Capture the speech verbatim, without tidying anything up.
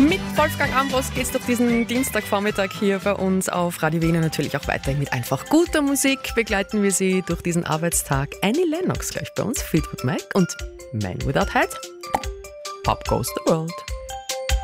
Mit Wolfgang Ambros geht's durch diesen Dienstagvormittag hier bei uns auf Radio Wien. Natürlich auch weiterhin mit einfach guter Musik begleiten wir Sie durch diesen Arbeitstag. Annie Lennox gleich bei uns, Fleetwood Mac und Man Without Head. Pop Goes the World.